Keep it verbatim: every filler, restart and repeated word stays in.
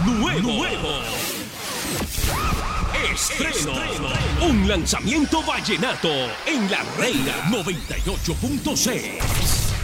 Nuevo. Nuevo. Estreno. Estreno. Un lanzamiento vallenato en la Reina noventa y ocho punto seis.